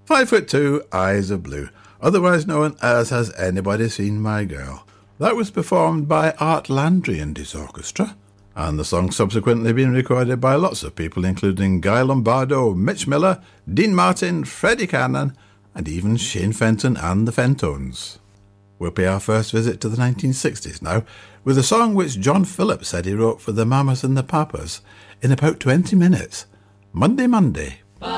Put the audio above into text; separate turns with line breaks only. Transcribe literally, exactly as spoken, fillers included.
Five Foot Two, Eyes of Blue, otherwise known as Has Anybody Seen My Girl? That was performed by Art Landry and his orchestra, and the song subsequently been recorded by lots of people, including Guy Lombardo, Mitch Miller, Dean Martin, Freddie Cannon, and even Shane Fenton and the Fentones. We'll pay our first visit to the nineteen sixties now, with a song which John Phillips said he wrote for the Mamas and the Papas in about twenty minutes. Monday, Monday,